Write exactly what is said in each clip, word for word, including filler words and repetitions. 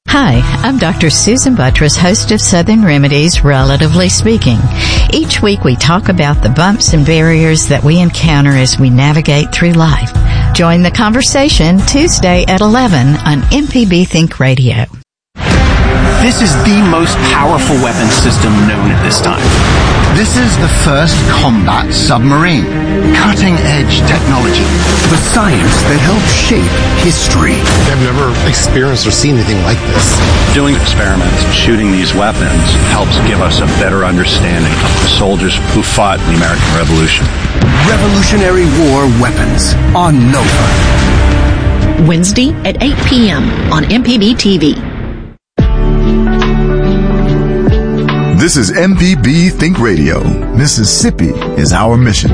Hi, I'm Doctor Susan Buttress, host of Southern Remedies, Relatively Speaking. Each week we talk about the bumps and barriers that we encounter as we navigate through life. Join the conversation Tuesday at eleven on M P B Think Radio. This is the most powerful weapons system known at this time. This is the first combat submarine. Cutting-edge technology. The science that helps shape history. I've never experienced or seen anything like this. Doing experiments, shooting these weapons, helps give us a better understanding of the soldiers who fought in the American Revolution. Revolutionary War Weapons on Nova. Wednesday at eight p.m. on M P B T V. This is M P B Think Radio. Mississippi is our mission.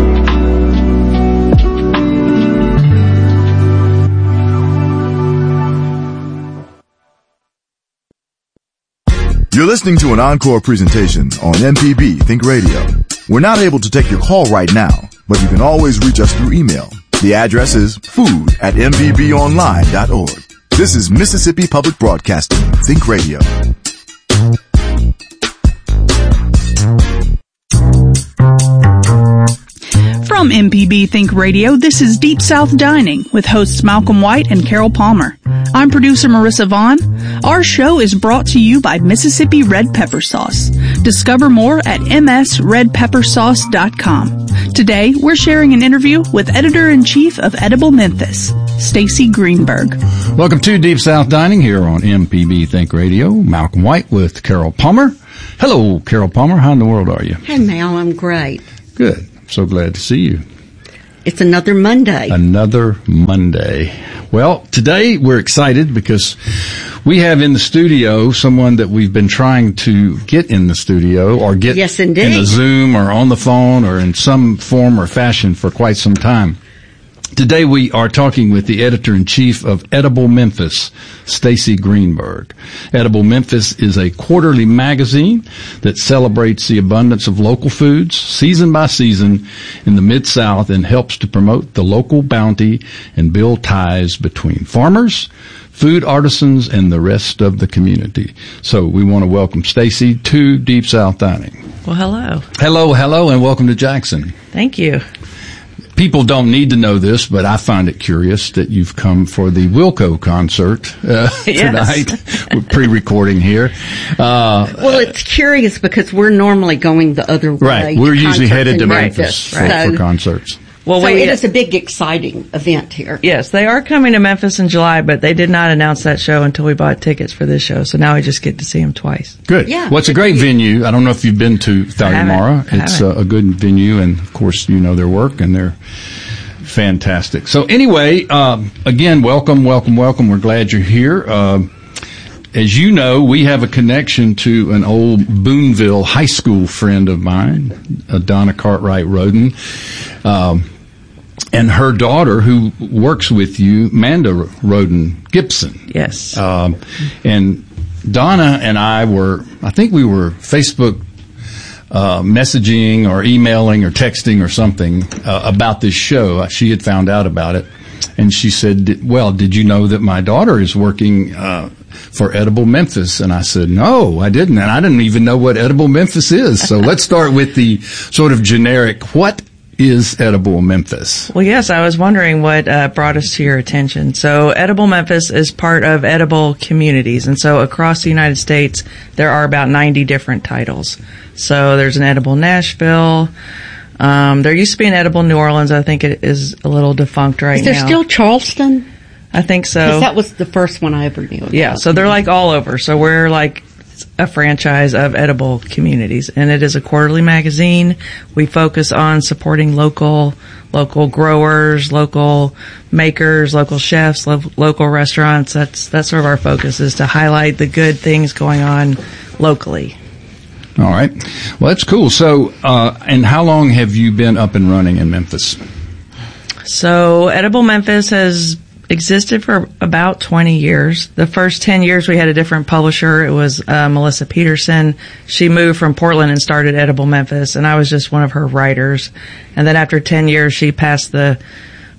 You're listening to an encore presentation on M P B Think Radio. We're not able to take your call right now, but you can always reach us through email. The address is food at m p b online dot org. This is Mississippi Public Broadcasting Think Radio. From M P B Think Radio, this is Deep South Dining with hosts Malcolm White and Carol Palmer. I'm producer Marissa Vaughn. Our show is brought to you by Mississippi Red Pepper Sauce. Discover more at m s red pepper sauce dot com. Today, we're sharing an interview with Editor-in-Chief of Edible Memphis, Stacy Greenberg. Welcome to Deep South Dining here on M P B Think Radio. Malcolm White with Carol Palmer. Hello, Carol Palmer. How in the world are you? Hey, Mal. I'm great. Good. So glad to see you. It's another Monday. Another Monday. Well, today we're excited because we have in the studio someone that we've been trying to get in the studio or get yes, indeed. in the Zoom or on the phone or in some form or fashion for quite some time. Today we are talking with the editor-in-chief of Edible Memphis, Stacy Greenberg. Edible Memphis is a quarterly magazine that celebrates the abundance of local foods season by season in the Mid-South and helps to promote the local bounty and build ties between farmers, food artisans, and the rest of the community. So we want to welcome Stacy to Deep South Dining. Well, hello. Hello, hello, and welcome to Jackson. Thank you. People don't need to know this, but I find it curious that you've come for the Wilco concert uh, tonight. We're pre-recording here. Uh, well, it's curious because we're normally going the other way. Right. We're usually headed to Memphis, Memphis right. so, for concerts. Well, so we, it is a big, exciting event here. Yes, they are coming to Memphis in July, but they did not announce that show until we bought tickets for this show. So now we just get to see them twice. Good. Yeah. Well, it's a great venue. I don't know if you've been to Tharamara. It's a, a good venue, and of course, you know their work, and they're fantastic. So anyway, um, again, welcome, welcome, welcome. We're glad you're here. Uh, as you know, we have a connection to an old Boonville high school friend of mine, uh, Donna Cartwright Roden. Um, And her daughter, who works with you, Manda Roden Gibson. Yes. Um, and Donna and I were, I think we were Facebook uh, messaging or emailing or texting or something uh, about this show. She had found out about it. And she said, well, did you know that my daughter is working uh, for Edible Memphis? And I said, no, I didn't. And I didn't even know what Edible Memphis is. So let's start with the sort of generic, what is Edible Memphis? Well, yes, I was wondering what uh, brought us to your attention. So Edible Memphis is part of Edible Communities. And so across the United States, there are about ninety different titles. So there's an Edible Nashville. Um, there used to be an Edible New Orleans. I think it is a little defunct right now. Is there now. still Charleston? I think so. Because that was the first one I ever knew about. Yeah, so they're like all over. So we're like a franchise of Edible Communities, and it is a quarterly magazine. We focus on supporting local local growers, local makers, local chefs, lo- local restaurants. That's that's sort of our focus, is to highlight the good things going on locally. All right. Well, that's cool. So, uh, and how long have you been up and running in Memphis? So, Edible Memphis has existed for about twenty years. The first ten years we had a different publisher. It was uh, Melissa Peterson. She moved from Portland and started Edible Memphis, and I was just one of her writers. And then after ten years, she passed the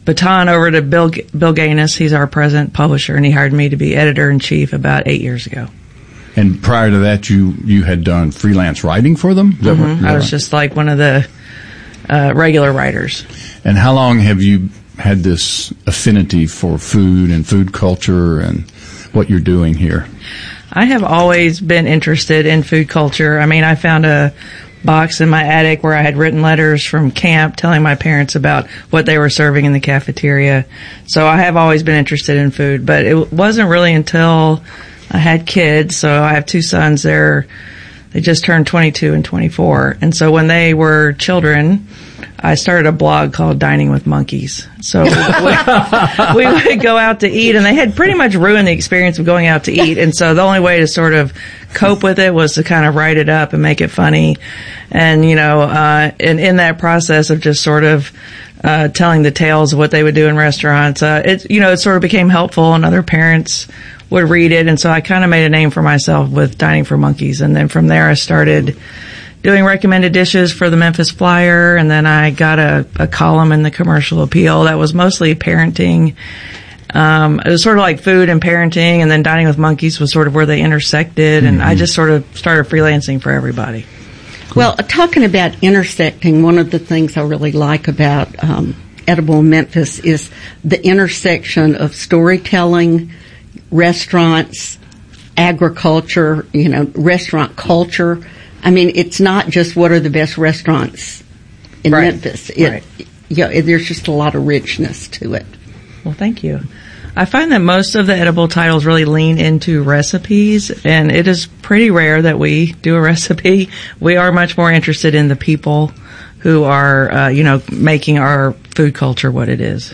baton over to Bill Bill Gaines. He's our president publisher, and he hired me to be editor-in-chief about eight years ago. And prior to that, you, you had done freelance writing for them? Is that Mm-hmm. what, is that I was right? just like one of the uh, regular writers. And how long have you had this affinity for food and food culture and what you're doing here? I have always been interested in food culture. I mean, I found a box in my attic where I had written letters from camp telling my parents about what they were serving in the cafeteria. So I have always been interested in food, but it wasn't really until I had kids. So I have two sons. They're, they just turned twenty-two and twenty-four. And so when they were children, I started a blog called Dining with Monkeys. So we, we would go out to eat, and they had pretty much ruined the experience of going out to eat. And so the only way to sort of cope with it was to kind of write it up and make it funny. And, you know, uh, and in that process of just sort of uh, telling the tales of what they would do in restaurants, uh, it, you know, it sort of became helpful, and other parents would read it. And so I kind of made a name for myself with Dining for Monkeys. And then from there I started doing recommended dishes for the Memphis Flyer, and then I got a, a column in the Commercial Appeal that was mostly parenting. Um, it was sort of like food and parenting, and then Dining with Monkeys was sort of where they intersected, and mm-hmm. I just sort of started freelancing for everybody. Cool. Well, uh, talking about intersecting, one of the things I really like about um, Edible Memphis is the intersection of storytelling, restaurants, agriculture, you know, restaurant culture. I mean, it's not just what are the best restaurants in right. Memphis. It, right. Yeah, you know, there's just a lot of richness to it. Well, thank you. I find that most of the edible titles really lean into recipes, and it is pretty rare that we do a recipe. We are much more interested in the people who are, uh, you know, making our food culture what it is.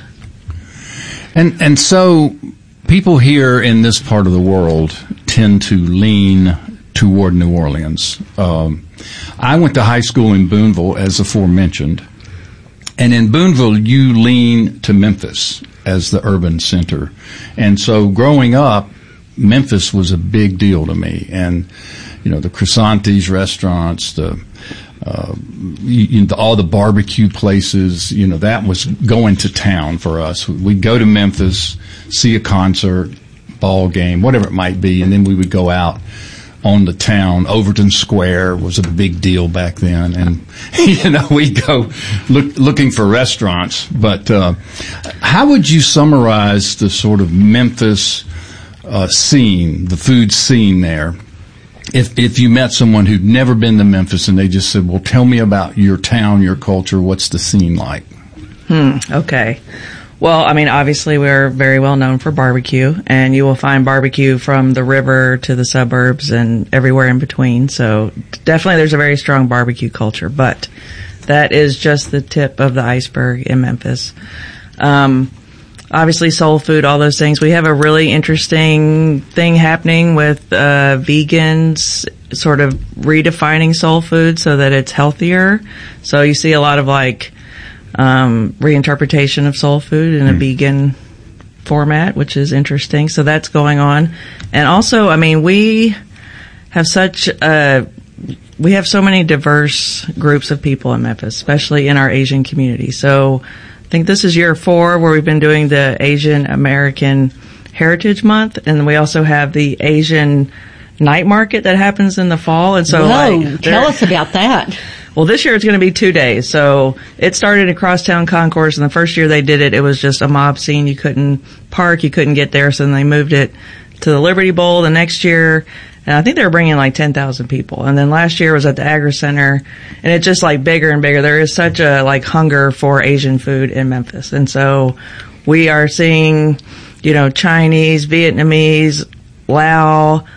And and so people here in this part of the world tend to lean toward New Orleans. Um, I went to high school in Boonville, as aforementioned, and in Boonville you lean to Memphis as the urban center. And so growing up, Memphis was a big deal to me. And, you know, the Croissantes restaurants, the, uh, you, you know, all the barbecue places, you know, that was going to town for us. We'd go to Memphis, see a concert, ball game, whatever it might be, and then we would go out on the town. Overton Square was a big deal back then, and you know we'd go look, looking for restaurants. But uh, how would you summarize the sort of Memphis uh, scene, the food scene there, if if you met someone who'd never been to Memphis and they just said, "Well, tell me about your town, your culture. What's the scene like?" Hmm. Okay. Well, I mean, obviously we're very well known for barbecue, and you will find barbecue from the river to the suburbs and everywhere in between. So definitely there's a very strong barbecue culture, but that is just the tip of the iceberg in Memphis. Um, obviously soul food, all those things. We have a really interesting thing happening with, uh, vegans sort of redefining soul food so that it's healthier. So you see a lot of like, Um, reinterpretation of soul food in a mm. vegan format, which is interesting. So that's going on. And also, I mean, we have such a, we have so many diverse groups of people in Memphis, especially in our Asian community. So I think this is year four where we've been doing the Asian American Heritage Month, and we also have the Asian night market that happens in the fall. And so, Whoa, like, tell us about that. Well, this year it's going to be two days. So it started at Crosstown Concourse, and the first year they did it, it was just a mob scene. You couldn't park, you couldn't get there, so then they moved it to the Liberty Bowl the next year. And I think they were bringing like ten thousand people. And then last year was at the Agri Center, and it's just like bigger and bigger. There is such a like hunger for Asian food in Memphis. And so we are seeing, you know, Chinese, Vietnamese, Lao,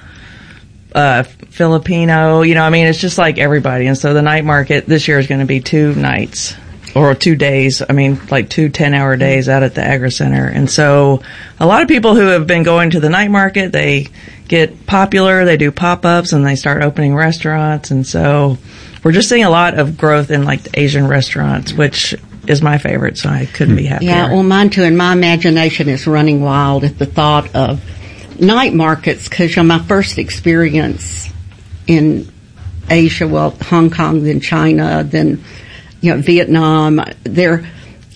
uh, Filipino, you know, I mean, it's just like everybody. And so the night market this year is going to be two nights or two days. I mean, like two ten hour days out at the Agri Center. And so a lot of people who have been going to the night market, they get popular, they do pop-ups, and they start opening restaurants. And so we're just seeing a lot of growth in like the Asian restaurants, which is my favorite. So I couldn't be happier. Yeah, well, mine too. And my imagination is running wild at the thought of night markets, because you know, my first experience in Asia, well, Hong Kong, then China, then, you know, Vietnam, there,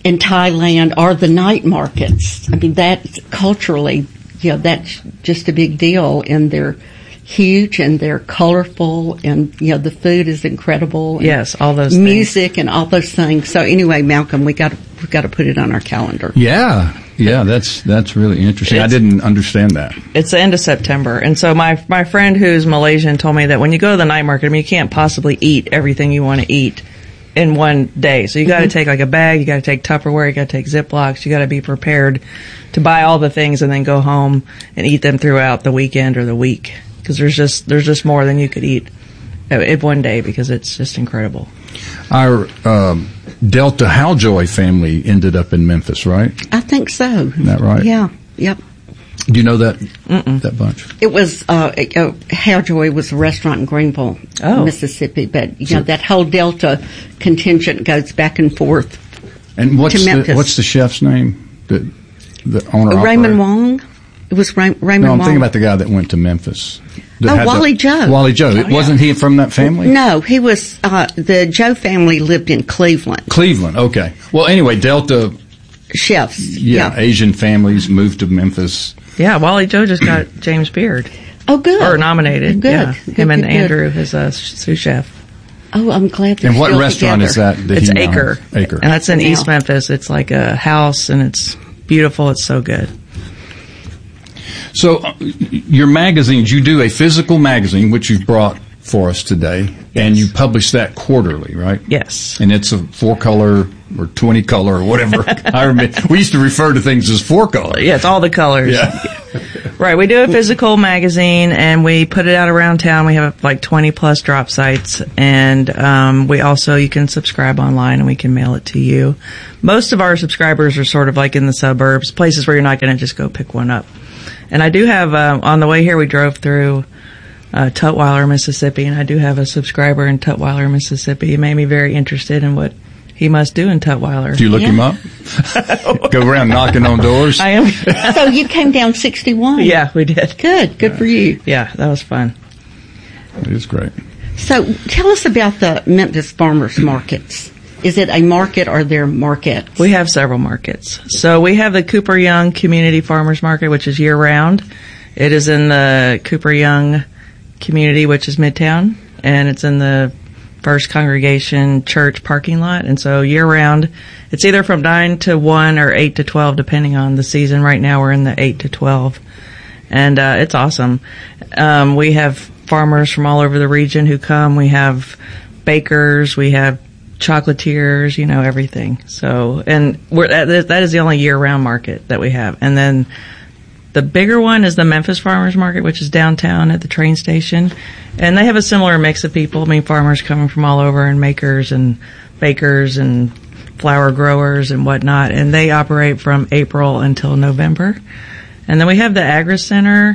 in Thailand are the night markets. I mean, that culturally, you know, that's just a big deal, and they're huge and they're colorful, and you know the food is incredible. And yes, all those music things. and all those things. So anyway, Malcolm, we got we got to put it on our calendar. Yeah, yeah, that's that's really interesting. It's, I didn't understand that. It's the end of September, and so my my friend who's Malaysian told me that when you go to the night market, I mean, you can't possibly eat everything you want to eat in one day. So you got to mm-hmm. take like a bag, you got to take Tupperware, you got to take Ziplocs, you got to be prepared to buy all the things and then go home and eat them throughout the weekend or the week. Because there's just there's just more than you could eat in one day, because it's just incredible. Our um, Delta Haljoy family ended up in Memphis, right? I think so. Isn't that right? Yeah. Yep. Do you know that Mm-mm. that bunch? It was uh, uh, Haljoy was a restaurant in Greenville, oh. Mississippi. But you know that whole Delta contingent goes back and forth. And what's to Memphis. the, what's the chef's name? The the owner. Uh, Raymond operator? Wong. It was Ray- Raymond No, I'm Wong. thinking about the guy that went to Memphis. Oh, Wally the, Joe. Wally Joe. Oh, yeah. Wasn't he from that family? No, he was, uh, the Joe family lived in Cleveland. Cleveland, okay. Well, anyway, Delta chefs. Yeah, yeah. Asian families moved to Memphis. Yeah, Wally Joe just got James Beard. Oh, good. Or nominated. Good. Yeah. Good, Him and good, Andrew, good. his uh, sous chef. Oh, I'm glad they're And what still restaurant together. is that? that It's he now Acre. has? Acre. And that's in Now. East Memphis. It's like a house, and it's beautiful. It's so good. So, uh, your magazines, you do a physical magazine, which you've brought for us today, yes. and you publish that quarterly, right? Yes. And it's a four-color or twenty-color or whatever. I remember, we used to refer to things as four-color. Yeah, it's all the colors. Yeah. Right, we do a physical magazine, and we put it out around town. We have like twenty-plus drop sites, and um, we also, you can subscribe online, and we can mail it to you. Most of our subscribers are sort of like in the suburbs, places where you're not going to just go pick one up. And I do have, uh, on the way here, we drove through uh, Tutwiler, Mississippi, and I do have a subscriber in Tutwiler, Mississippi. He made me very interested in what he must do in Tutwiler. Do you look Yeah. him up? Go around knocking on doors? I am. So you came down sixty-one. Yeah, we did. Good. Good Yeah. for you. Yeah, that was fun. It is great. So tell us about the Memphis Farmers Markets. Is it a market or their markets? We have several markets. So we have the Cooper Young Community Farmers Market, which is year-round. It is in the Cooper Young community, which is Midtown, and it's in the First Congregation Church parking lot. And so year-round, it's either from nine to one or eight to twelve, depending on the season. Right now we're in the eight to twelve. And uh, it's awesome. Um, we have farmers from all over the region who come. We have bakers. We have chocolatiers, you know, everything. So, and we're, that, that is the only year-round market that we have. And then the bigger one is the Memphis Farmers Market, which is downtown at the train station. And they have a similar mix of people. I mean, farmers coming from all over, and makers and bakers and flower growers and whatnot. And they operate from April until November. And then we have the Agri Center,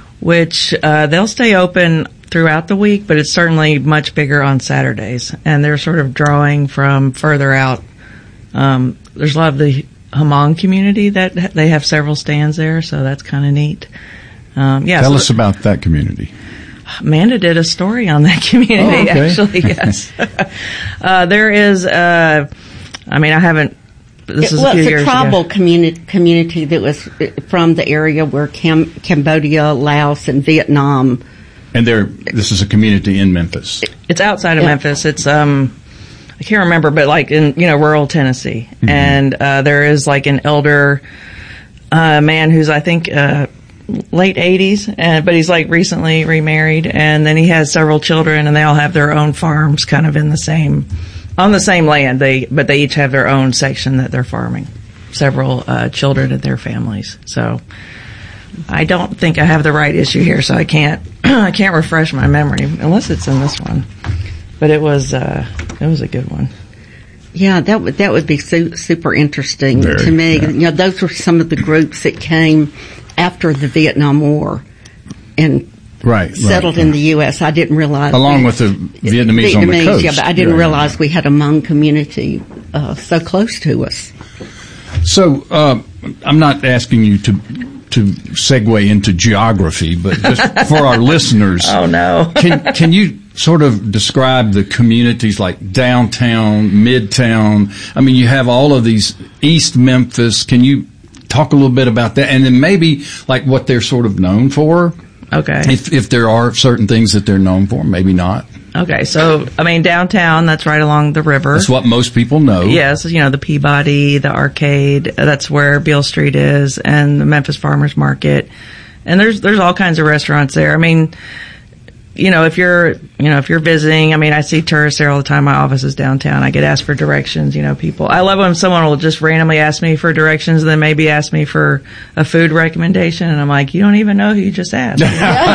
which uh, they'll stay open throughout the week, but it's certainly much bigger on Saturdays. And they're sort of drawing from further out. Um, there's a lot of the Hmong community that they have several stands there, so that's kind of neat. Um, yeah, Tell so us about that community. Amanda did a story on that community, oh, okay. actually, yes. uh, there is, uh, I mean, I haven't, this it, is well, a few it's years a tribal ago. community, community that was from the area where Cam- Cambodia, Laos, and Vietnam. And there, this is a community in Memphis. It's outside of Yeah. Memphis. It's, um, I can't remember, but like in, you know, rural Tennessee. Mm-hmm. And, uh, there is like an elder, uh, man who's, I think, uh, late eighties, and, but he's like recently remarried, and then he has several children, and they all have their own farms kind of in the same, on the same land. They, but they each have their own section that they're farming. Several, uh, children and their families. So, I don't think I have the right issue here, so I can't, I can't refresh my memory, unless it's in this one. But it was, uh, it was a good one. Yeah, that would, that would be su- super interesting Very, to me. yeah. You know, those were some of the groups that came after the Vietnam War and Right, settled right, in right. the U S. I didn't realize. Along we, with the Vietnamese, on the coast. Yeah, but I didn't Yeah. realize we had a Hmong community uh, so close to us. So, uh, I'm not asking you to to segue into geography, but just for our listeners. Oh no! can can you sort of describe the communities like downtown, midtown? I mean, you have all of these East Memphis. Can you talk a little bit about that? And then maybe like what they're sort of known for? Okay. If, if there are certain things that they're known for, maybe not. Okay, so, I mean, downtown, that's right along the river. That's what most people know. Yes, you know, the Peabody, the Arcade, that's where Beale Street is, and the Memphis Farmers Market. And there's, there's all kinds of restaurants there. I mean, you know, if you're, you know, if you're visiting, I mean, I see tourists there all the time. My office is downtown. I get asked for directions, you know, people. I love when someone will just randomly ask me for directions and then maybe ask me for a food recommendation. And I'm like, you don't even know who you just asked.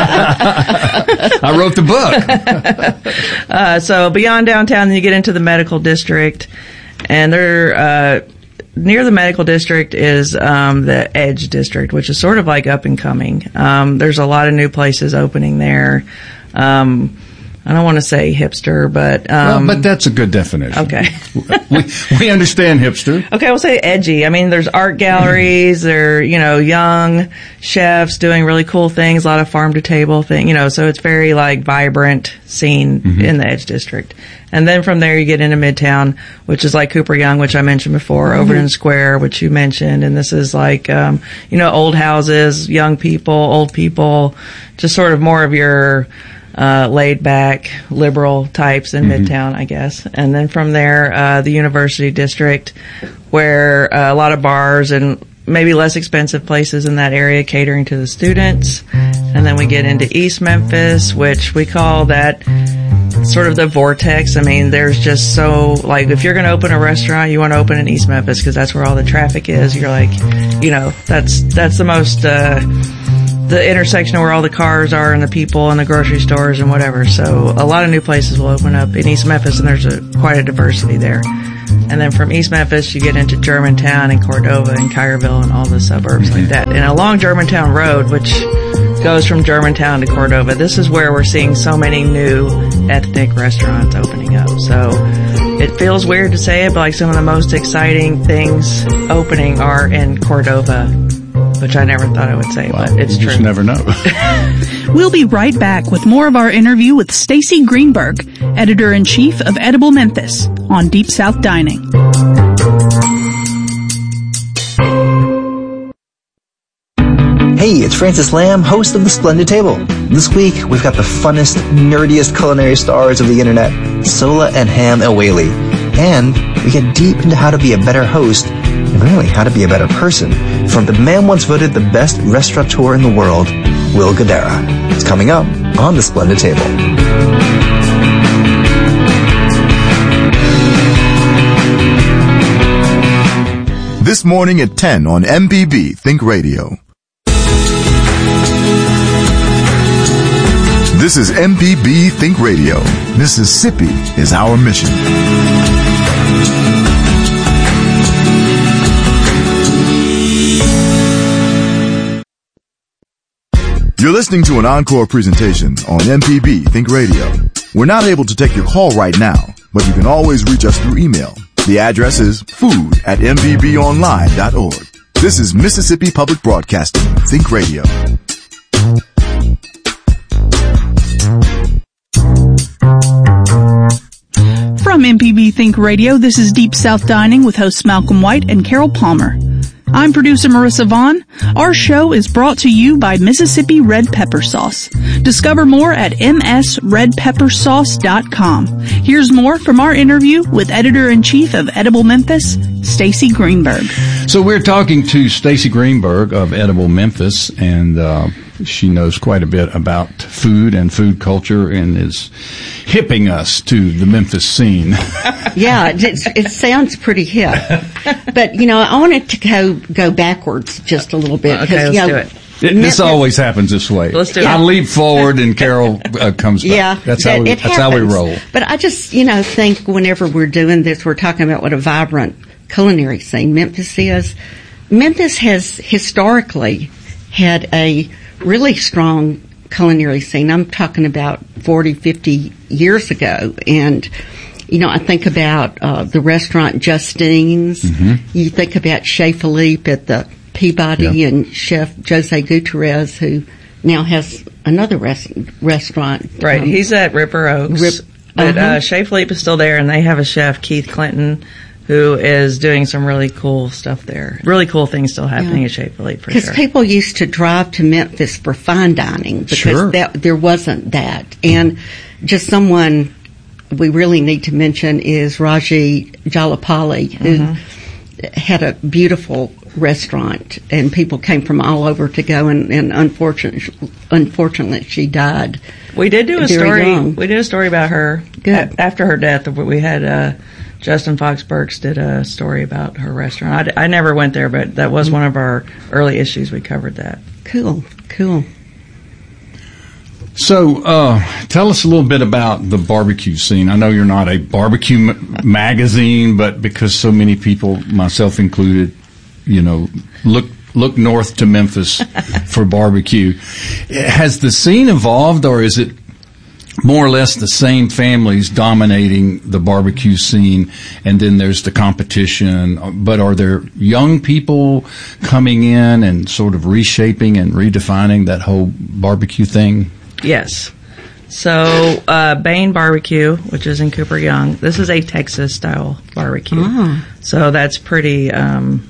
I wrote the book. uh, so beyond downtown, then you get into the medical district, and they're, uh, near the medical district is um, the Edge district, which is sort of like up and coming. Um, there's a lot of new places opening there. Um, I don't want to say hipster, but um, well, but that's a good definition. Okay, we we understand hipster. Okay, we'll say edgy. I mean, there's art galleries. There, you know, young chefs doing really cool things. A lot of farm to table thing. You know, so it's very like vibrant scene mm-hmm. in the Edge district. And then from there you get into Midtown, which is like Cooper Young, which I mentioned before, mm-hmm. Overton Square, which you mentioned, and this is like um, you know, old houses, young people, old people, just sort of more of your Uh, laid back liberal types in mm-hmm. Midtown, I guess. And then from there, uh, the University District, where uh, a lot of bars and maybe less expensive places in that area catering to the students. And then we get into East Memphis, which we call that sort of the vortex. I mean, there's just so, like, if you're going to open a restaurant, you want to open in East Memphis because that's where all the traffic is. You're like, you know, that's, that's the most, uh, the intersection where all the cars are and the people and the grocery stores and whatever. So a lot of new places will open up in East Memphis, and there's a, quite a diversity there. And then from East Memphis, you get into Germantown and Cordova and Cairville and all the suburbs like that. And along Germantown Road, which goes from Germantown to Cordova, this is where we're seeing so many new ethnic restaurants opening up. So it feels weird to say it, but like some of the most exciting things opening are in Cordova, which I never thought I would say, well, but it's you true. Just never know. We'll be right back with more of our interview with Stacy Greenberg, Editor-in-Chief of Edible Memphis, on Deep South Dining. Hey, it's Francis Lamb, host of The Splendid Table. This week, we've got the funnest, nerdiest culinary stars of the internet, Sola and Ham El-Waylly. And we get deep into how to be a better host, and really how to be a better person, from the man once voted the best restaurateur in the world, Will Guidara. It's coming up on The Splendid Table. This morning at ten on M P B Think Radio. This is M P B Think Radio. Mississippi is our mission. You're listening to an encore presentation on M P B Think Radio. We're not able to take your call right now, but you can always reach us through email. The address is food at m p b online dot org. This is Mississippi Public Broadcasting, Think Radio. From M P B Think Radio, this is Deep South Dining with hosts Malcolm White and Carol Palmer. I'm producer Marissa Vaughn. Our show is brought to you by Mississippi Red Pepper Sauce. Discover more at m s red pepper sauce dot com. Here's more from our interview with Editor-in-Chief of Edible Memphis, Stacy Greenberg. So we're talking to Stacy Greenberg of Edible Memphis, and uh, she knows quite a bit about food and food culture and is hipping us to the Memphis scene. Yeah, it, it sounds pretty hip. But, you know, I wanted to go go backwards just a little bit. Okay, let's you know, do it. It, this always happens this way. Let's do it. I leap forward and Carol uh, comes back. Yeah, that's how we, it that's how we roll. But I just, you know, think whenever we're doing this, we're talking about what a vibrant culinary scene Memphis is. Memphis has historically had a really strong culinary scene. I'm talking about forty, fifty years ago. And, you know, I think about uh, the restaurant Justine's. Mm-hmm. You think about Chez Philippe at the Peabody, yep. and Chef Jose Gutierrez, who now has another res- restaurant. Right, um, he's at Ripper Oaks. Rip, but uh-huh. uh, Chez Philippe is still there, and they have a chef, Keith Clinton, who is doing some really cool stuff there. Really cool things still happening Yeah. at Chez Philippe, for Because sure. people used to drive to Memphis for fine dining because Sure. that, there wasn't that. And just someone we really need to mention is Raji Jalapali, who Mm-hmm. had a beautiful restaurant, and people came from all over to go, and, and unfortunately, unfortunately, she died. We did do a very story. young. We did a story about her. Good. A- after her death, we had uh, Justin Fox Burks did a story about her restaurant. I, d- I never went there, but that was one of our early issues. We covered that. Cool, cool. So, uh, tell us a little bit about the barbecue scene. I know you're not a barbecue m- magazine, but because so many people, myself included, you know, look look north to Memphis for barbecue. Has the scene evolved, or is it more or less the same families dominating the barbecue scene, and then there's the competition? But are there young people coming in and sort of reshaping and redefining that whole barbecue thing? Yes. So, uh, Bain Barbecue, which is in Cooper Young, this is a Texas-style barbecue. Oh. So that's pretty, um,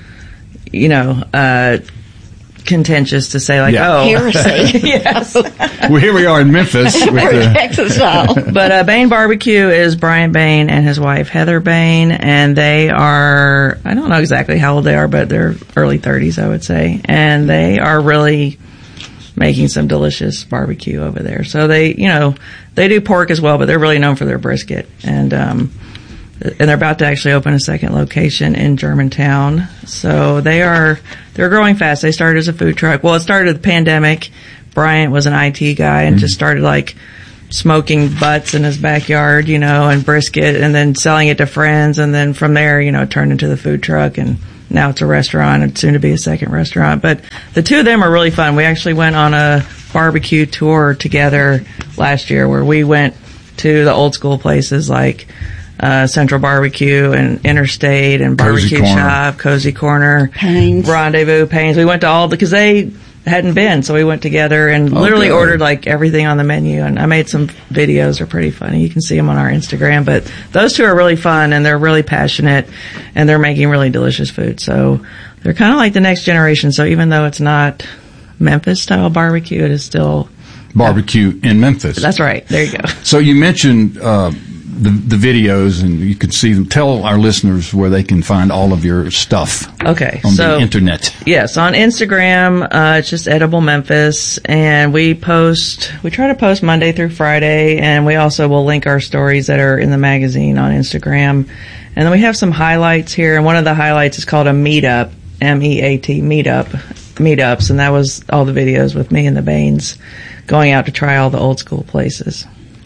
you know, uh, contentious to say, like, Yeah. oh. Heresy. Yes. Well, here we are in Memphis with the Texas style. But uh, Bain Barbecue is Brian Bain and his wife Heather Bain, and they are, I don't know exactly how old they are, but they're early thirties, I would say. And they are really making some delicious barbecue over there. So they, you know, they do pork as well, but they're really known for their brisket. And, um, and they're about to actually open a second location in Germantown. So they are, they're growing fast. They started as a food truck. Well, it started with the pandemic. Bryant was an I T guy and mm-hmm. just started like smoking butts in his backyard, you know, and brisket, and then selling it to friends. And then from there, you know, it turned into the food truck, and now it's a restaurant and soon to be a second restaurant. But the two of them are really fun. We actually went on a barbecue tour together last year where we went to the old school places like uh, Central Barbecue and Interstate and Cozy Barbecue Corner. Shop, Cozy Corner, Payne's. Rendezvous, Payne's. We went to all because they hadn't been, so we went together and Oh, literally good. ordered like everything on the menu. And I made some videos. They're pretty funny. You can see them on our Instagram. But those two are really fun, and they're really passionate, and they're making really delicious food. So they're kind of like the next generation. So even though it's not Memphis style barbecue, it is still barbecue in Memphis. That's right. There you go. So you mentioned uh, the the videos, and you can see them. Tell our listeners where they can find all of your stuff. Okay, on so the internet. Yes, on Instagram, uh, it's just Edible Memphis, and we post. We try to post Monday through Friday, and we also will link our stories that are in the magazine on Instagram, and then we have some highlights here. And one of the highlights is called a meetup, M E A T meetup, meetups, and that was all the videos with me and the Bains going out to try all the old school places.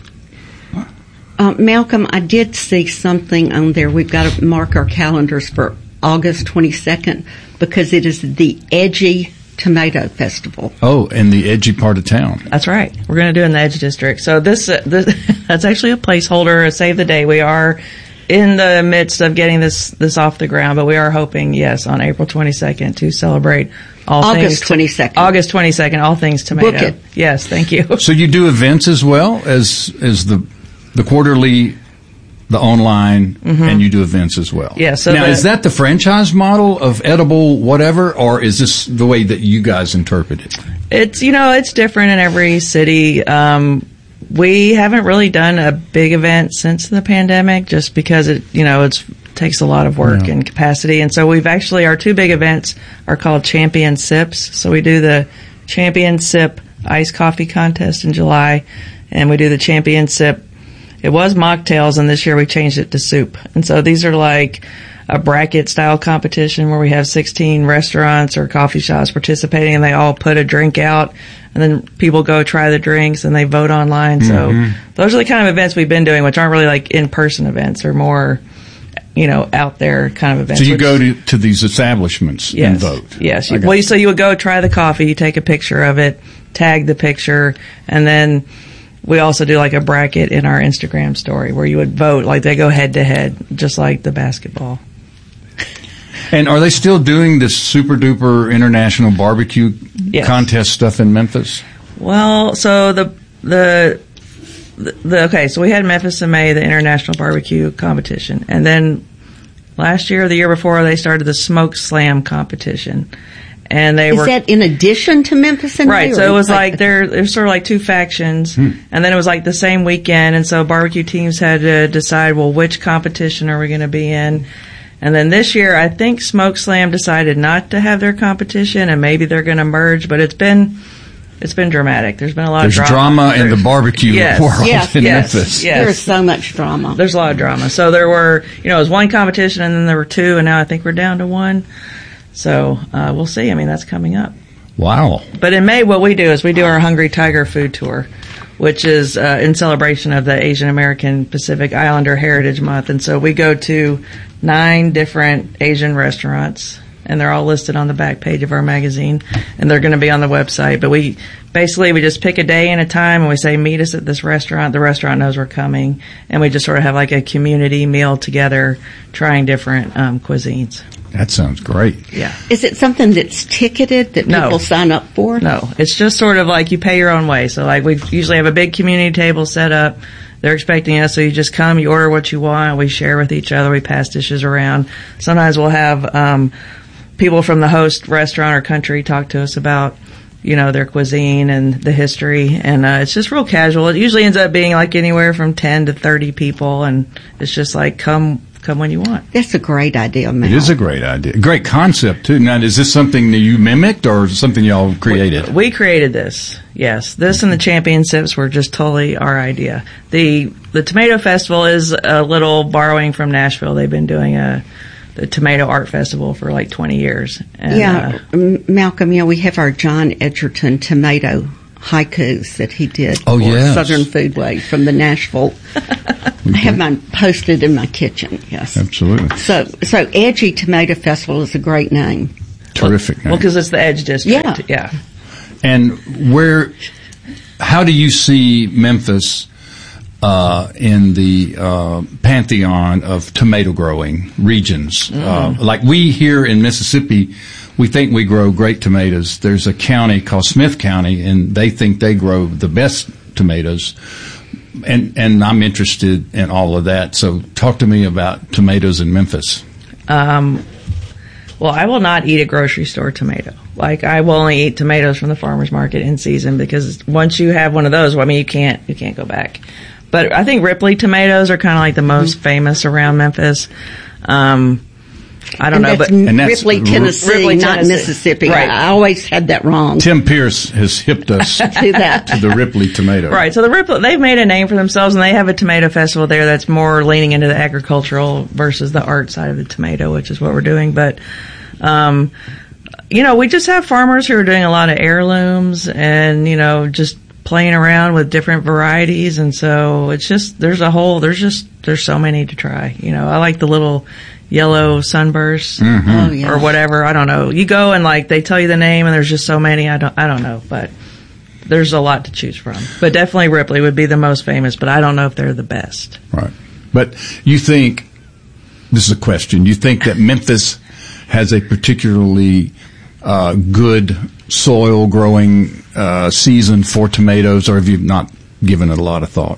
Uh, Malcolm, I did see something on there. We've got to mark our calendars for August twenty-second because it is the Edgy Tomato Festival. Oh, in the edgy part of town. That's right. We're going to do it in the Edge District. So this, uh, this that's actually a placeholder, a save the day. We are in the midst of getting this this off the ground, but we are hoping, yes, on April twenty-second to celebrate all August things twenty-second. August twenty-second, all things tomato. Book it. Yes, thank you. So you do events as well as as the the quarterly, the online, Mhm. and you do events as well. Yeah, so now the- is that the franchise model of Edible whatever, or is this the way that you guys interpret it? It's, you know, it's different in every city. Um, we haven't really done a big event since the pandemic just because it, you know, it's takes a lot of work Yeah. and capacity. And so we've actually, our two big events are called Champion Sips. So we do the Champion Sip Iced Coffee Contest in July, and we do the Champion Sip. It was mocktails, and this year we changed it to soup. And so these are like a bracket style competition where we have sixteen restaurants or coffee shops participating, and they all put a drink out, and then people go try the drinks and they vote online. Mhm. So those are the kind of events we've been doing, which aren't really like in-person events, or more, you know, out there kind of events. So you which- go to, to these establishments yes, and vote. Yes. I You, got well, it. so you would go try the coffee, you take a picture of it, tag the picture, and then we also do like a bracket in our Instagram story where you would vote, like they go head to head, just like the basketball. And are they still doing this super duper international barbecue yes. contest stuff in Memphis? Well, so the, the, the, the, okay, so we had Memphis in May, the international barbecue competition. And then last year or the year before, they started the Smoke Slam competition. And they Is were, that in addition to Memphis and right? May, So it was like, like there, there's sort of like two factions, hmm. and then it was like the same weekend, and so barbecue teams had to decide, well, which competition are we going to be in? And then this year, I think Smoke Slam decided not to have their competition, and maybe they're going to merge. But it's been, it's been dramatic. There's been a lot There's of drama. drama in the barbecue yes, world yes, in yes, Memphis. Yes. There's so much drama. There's a lot of drama. So there were, you know, it was one competition, and then there were two, and now I think we're down to one. So uh, we'll see. I mean, that's coming up. Wow. But in May, what we do is we do our Hungry Tiger food tour, which is uh, in celebration of the Asian American Pacific Islander Heritage Month. And so we go to nine different Asian restaurants, and they're all listed on the back page of our magazine, and they're going to be on the website. But we basically, we just pick a day and a time, and we say, meet us at this restaurant. The restaurant knows we're coming, and we just sort of have like a community meal together, trying different um, cuisines. That sounds great. Yeah. Is it something that's ticketed that no. people sign up for? No. It's just sort of like you pay your own way. So like we usually have a big community table set up. They're expecting us, so you just come, you order what you want, we share with each other, we pass dishes around. Sometimes we'll have um people from the host restaurant or country talk to us about, you know, their cuisine and the history, and uh, it's just real casual. It usually ends up being like anywhere from ten to thirty people, and it's just like come come when you want. That's a great idea, man. It is a great idea. Great concept, too. Now, is this something that you mimicked or something y'all created? We, we created this, yes. This and the championships were just totally our idea. The the Tomato Festival is a little borrowing from Nashville. They've been doing a the Tomato Art Festival for like twenty years. And, yeah, uh, Malcolm, you know, we have our John Edgerton tomato haikus that he did oh, for yes. Southern Foodway from the Nashville. I have mine posted in my kitchen, yes. Absolutely. So, so Edgy Tomato Festival is a great name. Terrific name. Well, because it's the Edge District. Yeah. Yeah. And where, how do you see Memphis uh, in the uh, pantheon of tomato growing regions? Mm. Uh, like we here in Mississippi, we think we grow great tomatoes. There's a county called Smith County, and they think they grow the best tomatoes. And and I'm interested in all of that. So talk to me about tomatoes in Memphis. Um, well, I will not eat a grocery store tomato. Like I will only eat tomatoes from the farmer's market in season, because once you have one of those, well, I mean, you can't you can't go back. But I think Ripley tomatoes are kind of like the most mm-hmm. famous around Memphis. Um, I don't and know, but and Ripley, Tennessee, Ripley, not Tennessee. Mississippi. Right. I always had that wrong. Tim Pierce has hipped us to that to the Ripley tomato. Right. So the Ripley, they've made a name for themselves, and they have a tomato festival there that's more leaning into the agricultural versus the art side of the tomato, which is what we're doing. But, um, you know, we just have farmers who are doing a lot of heirlooms and, you know, just playing around with different varieties. And so it's just, there's a whole, there's just, there's so many to try. You know, I like the little yellow sunburst mm-hmm. oh, yeah. or whatever. I don't know. You go and like they tell you the name, and there's just so many. I don't. I don't know, but there's a lot to choose from. But definitely Ripley would be the most famous. But I don't know if they're the best. Right. But you think this is a question? You think that Memphis has a particularly uh, good soil growing uh, season for tomatoes, or have you not given it a lot of thought?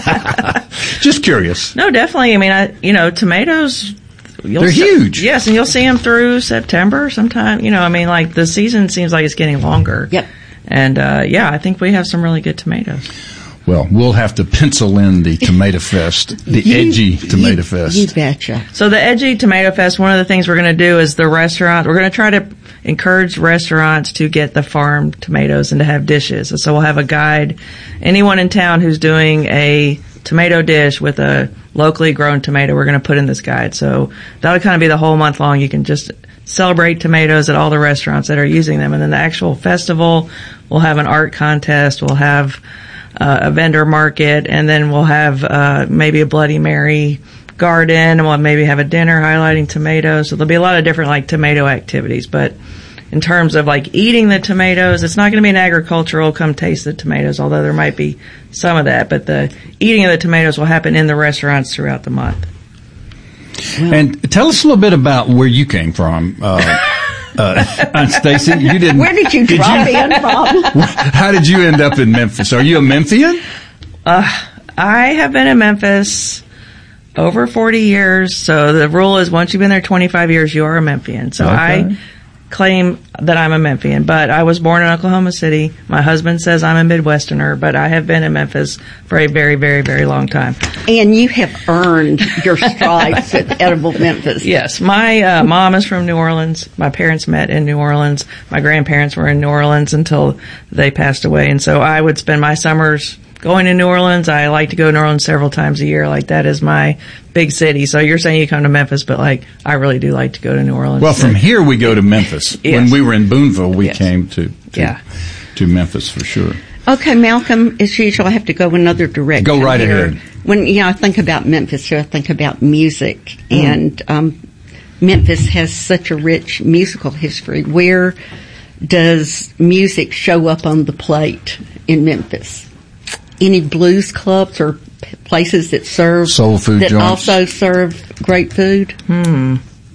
Just curious. No, definitely. I mean, I you know tomatoes. You'll They're see, huge. Yes, and you'll see them through September sometime. You know, I mean, like the season seems like it's getting longer. Yep. And, uh, yeah, I think we have some really good tomatoes. Well, we'll have to pencil in the Tomato Fest, the you, Edgy Tomato you, Fest. You betcha. So the Edgy Tomato Fest, one of the things we're going to do is the restaurant, we're going to try to encourage restaurants to get the farm tomatoes and to have dishes. So we'll have a guide. Anyone in town who's doing a tomato dish with a locally grown tomato, we're going to put in this guide. So that'll kind of be the whole month long. You can just celebrate tomatoes at all the restaurants that are using them. And then the actual festival, we'll have an art contest. We'll have uh, a vendor market, and then we'll have uh, maybe a Bloody Mary garden, and we'll maybe have a dinner highlighting tomatoes. So there'll be a lot of different like tomato activities. But in terms of like eating the tomatoes, it's not going to be an agricultural come taste the tomatoes, although there might be some of that. But the eating of the tomatoes will happen in the restaurants throughout the month. Well, and tell us a little bit about where you came from. Uh, uh, Stacy, you didn't. Where did you did drop you, in from? How did you end up in Memphis? Are you a Memphian? Uh, I have been in Memphis over forty years. So the rule is once you've been there twenty-five years, you are a Memphian. So okay. I claim that I'm a Memphian, but I was born in Oklahoma City. My husband says I'm a Midwesterner, but I have been in Memphis for a very, very, very long time. And you have earned your stripes at Edible Memphis. Yes. My uh, mom is from New Orleans. My parents met in New Orleans. My grandparents were in New Orleans until they passed away. And so I would spend my summers going to New Orleans. I like to go to New Orleans several times a year. Like, that is my big city. So you're saying you come to Memphis, but like, I really do like to go to New Orleans. Well, from here we go to Memphis. Yes. When we were in Boonville, we yes. came to, to, yeah. to Memphis for sure. Okay, Malcolm, as usual, I have to go another direction. Go right here. ahead. When, you know, I think about Memphis, I think about music. Mm. And, um, Memphis has such a rich musical history. Where does music show up on the plate in Memphis? Any blues clubs or p- places that serve soul food that joints. Also serve great food? Hmm.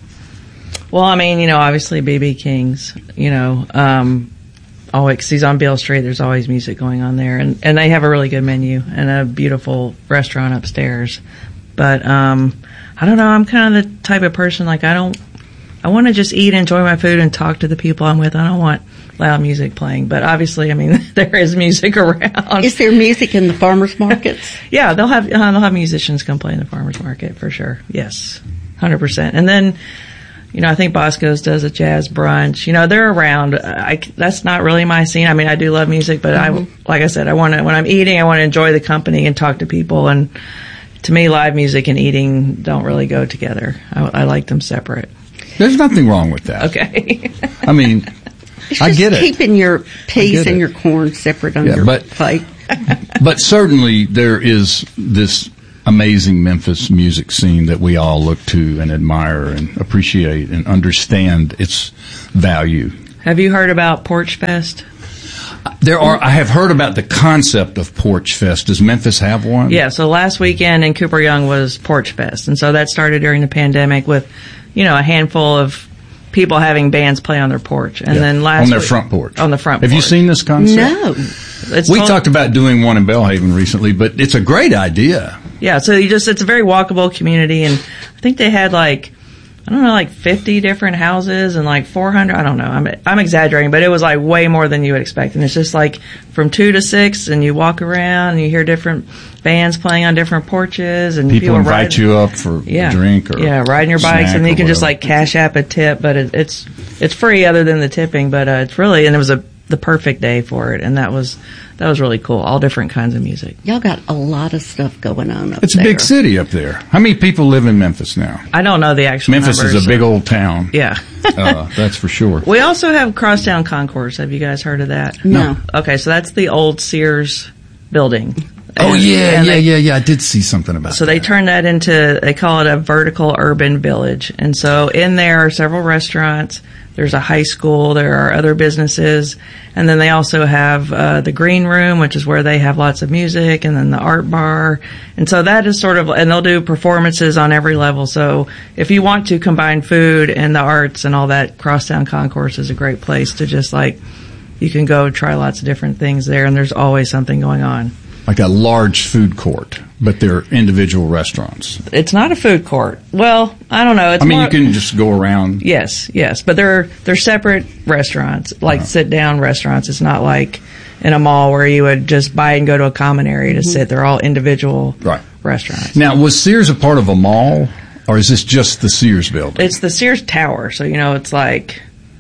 Well, I mean, you know, obviously B B King's, you know, um, always, 'cause he's on Beale Street, there's always music going on there, and, and they have a really good menu and a beautiful restaurant upstairs. But, um, I don't know, I'm kind of the type of person, like, I don't, I want to just eat, enjoy my food, and talk to the people I'm with. I don't want loud music playing, but obviously, I mean, there is music around. Is there music in the farmers markets? Yeah, they'll have uh, they'll have musicians come play in the farmers market for sure. Yes, one hundred percent. And then, you know, I think Bosco's does a jazz brunch. You know, they're around. I, that's not really my scene. I mean, I do love music, but mm-hmm. I, like I said, I want to when I'm eating, I want to enjoy the company and talk to people. And to me, live music and eating don't really go together. I, I like them separate. There's nothing wrong with that. Okay. I mean. It's I just get it. Keeping your peas and your corn separate on yeah, your but, plate. But certainly there is this amazing Memphis music scene that we all look to and admire and appreciate and understand its value. Have you heard about Porch Fest? There are. I have heard about the concept of Porch Fest. Does Memphis have one? Yeah. So last weekend in Cooper Young was Porch Fest, and so that started during the pandemic with, you know, a handful of people having bands play on their porch. And yeah, then last on their week, I porch. On the front Have porch. you seen this concept? No. It's we told, talked about doing one in Belhaven recently, but it's a great idea. Yeah, so you just, it's a very walkable community, and I think they had like, I don't know, like fifty different houses and like four hundred, I don't know, I'm, I'm exaggerating, but it was like way more than you would expect. And it's just like from two to six, and you walk around and you hear different bands playing on different porches, and people, people invite riding, you up for yeah, a drink or yeah, riding your bikes, and you can whatever. just like cash app a tip, but it, it's it's free other than the tipping, but uh, it's really, and it was a the perfect day for it, and that was that was really cool. All different kinds of music. Y'all got a lot of stuff going on up It's there. a big city up there. How many people live in Memphis now? I don't know the actual Memphis numbers, is a big old town. Yeah. uh, that's for sure. We also have Crosstown Concourse. Have you guys heard of that? No. Okay, so that's the old Sears building. Oh, And- yeah, and yeah, they- yeah, yeah. I did see something about So that. they turned that into, they call it a vertical urban village. And so in there are several restaurants. There's a high school. There are other businesses. And then they also have uh, the green room, which is where they have lots of music, and then the art bar. And so that is sort of, and they'll do performances on every level. So if you want to combine food and the arts and all that, Crosstown Concourse is a great place to just like, you can go try lots of different things there, and there's always something going on. Like a large food court, but they're individual restaurants. It's not a food court. Well, I don't know. It's I mean, more, you can just go around. Yes, yes, but they're they're separate restaurants, like Uh-huh. sit down restaurants. It's not like in a mall where you would just buy and go to a common area to sit. They're all individual Right. restaurants. Now, was Sears a part of a mall, or is this just the Sears building? It's the Sears Tower, so you know it's like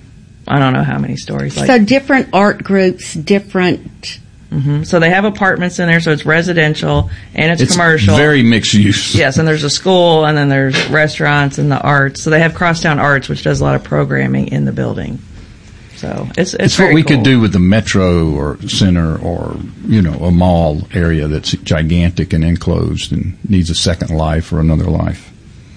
I don't know how many stories. Like, So different art groups, different... hmm So they have apartments in there, so it's residential and it's, It's commercial. very mixed use. Yes, and there's a school, and then there's restaurants and the arts. So they have Crosstown Arts, which does a lot of programming in the building. So it's it's, It's very what we cool. could do with the Metro or Center or, you know, a mall area that's gigantic and enclosed and needs a second life or another life.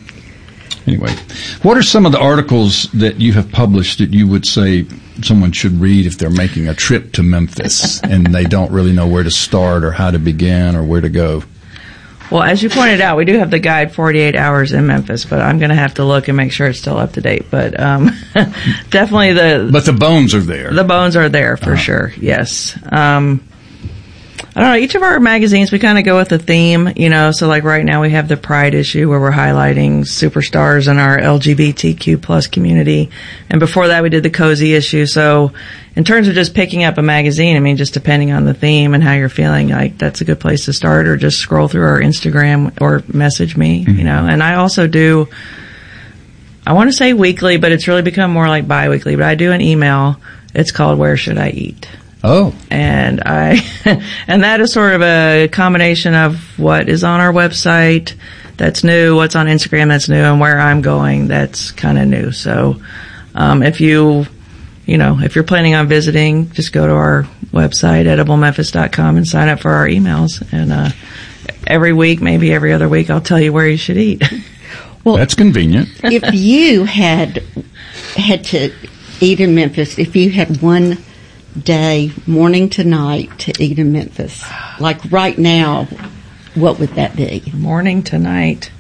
Anyway, what are some of the articles that you have published that you would say someone should read if they're making a trip to Memphis and they don't really know where to start or how to begin or where to go? Well, as you pointed out, we do have the guide forty-eight hours in Memphis, but I'm going to have to look and make sure it's still up to date. But um, definitely the... But the bones are there. The bones are there for uh-huh. sure, yes. Um, I don't know, each of our magazines, we kind of go with a theme, you know, so like right now we have the Pride issue where we're highlighting superstars in our L G B T Q plus community. And before that we did the Cozy issue. So in terms of just picking up a magazine, I mean, just depending on the theme and how you're feeling, like that's a good place to start, or just scroll through our Instagram or message me, mm-hmm. you know. And I also do, I want to say weekly, but it's really become more like bi-weekly, but I do an email. It's called Where Should I Eat? Oh. And I, and that is sort of a combination of what is on our website that's new, what's on Instagram that's new, and where I'm going that's kind of new. So, um, if you, you know, if you're planning on visiting, just go to our website, edible memphis dot com, and sign up for our emails. And, uh, every week, maybe every other week, I'll tell you where you should eat. Well, that's convenient. If you had, had to eat in Memphis, if you had one day, morning to night, to eat in Memphis, like right now, what would that be? Morning to night.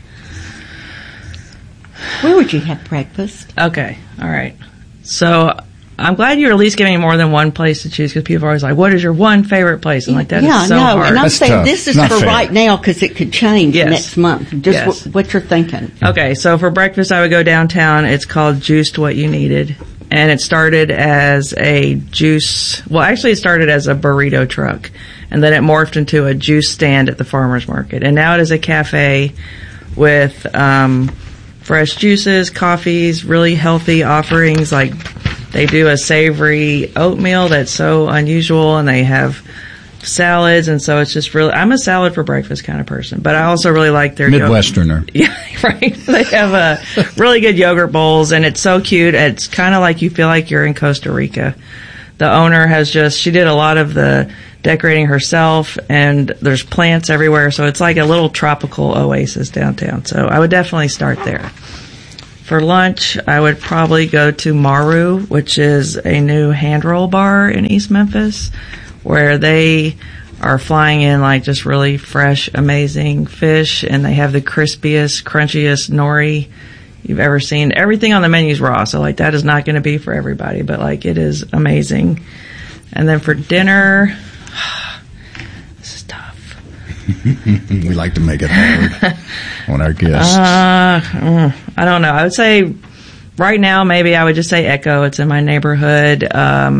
Where would you have breakfast? Okay, all right. So I'm glad you're at least giving me more than one place to choose, because people are always like, "What is your one favorite place?" And like that yeah, is so no, hard. and I'm That's saying tough. this is Not for fair. right now because it could change Yes. next month. Just Yes. what, what you're thinking. Okay, so for breakfast, I would go downtown. It's called Juiced What You Needed. And it started as a juice, well, actually it started as a burrito truck. And then it morphed into a juice stand at the farmer's market. And now it is a cafe with um, fresh juices, coffees, really healthy offerings. Like they do a savory oatmeal that's so unusual, and they have salads, and so it's just really, I'm a salad for breakfast kind of person, but I also really like their Midwesterner. Yogurt. Yeah, right. They have a really good yogurt bowls, and it's so cute. It's kind of like you feel like you're in Costa Rica. The owner has just, she did a lot of the decorating herself, and there's plants everywhere, so it's like a little tropical oasis downtown. So I would definitely start there. For lunch, I would probably go to Maru, which is a new hand roll bar in East Memphis, where they are flying in like just really fresh, amazing fish, and they have the crispiest, crunchiest nori you've ever seen. Everything on the menu is raw, so like that is not going to be for everybody, but like it is amazing. And then for dinner, this is tough. We like to make it hard on our guests. Uh, I don't know. I would say right now maybe I would just say Echo. It's in my neighborhood. Um,